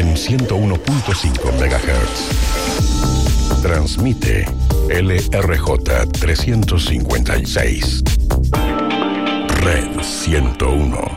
en 101.5 MHz. Transmite LRJ 356. Red 101.